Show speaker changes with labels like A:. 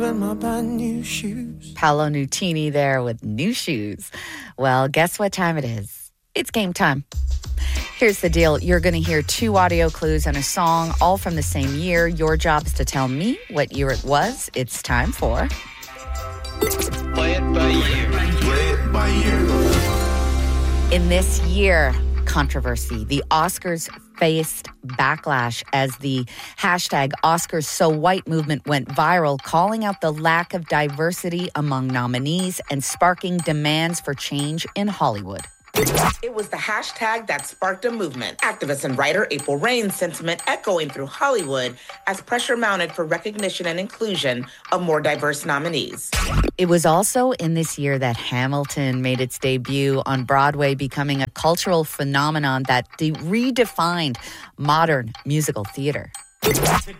A: In my brand new shoes.
B: Paolo Nutini there with New Shoes. Well, guess what time it is? It's game time. Here's the deal. You're going to hear 2 audio clues and a song, all from the same year. Your job is to tell me what year it was. It's time for...
C: Play it by ear.
A: Play it by ear.
B: In this year, controversy, the Oscars faced backlash as the hashtag Oscars So White movement went viral, calling out the lack of diversity among nominees and sparking demands for change in Hollywood.
D: It was the hashtag that sparked a movement. Activist and writer April Reign's sentiment echoing through Hollywood as pressure mounted for recognition and inclusion of more diverse nominees.
B: It was also in this year that Hamilton made its debut on Broadway, becoming a cultural phenomenon that redefined modern musical theater.
D: The